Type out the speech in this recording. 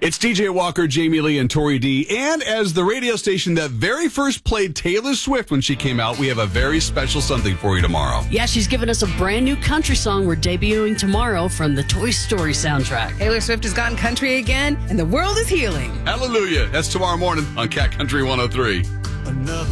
It's DJ Walker, Jamie Lee, and Tori D. And as the radio station that very first played Taylor Swift when she came out, we have a very special something for you tomorrow. Yeah, she's giving us a brand new country song we're debuting tomorrow from the Toy Story soundtrack. Taylor Swift has gotten country again, and the world is healing. Hallelujah. That's tomorrow morning on Cat Country 103. Another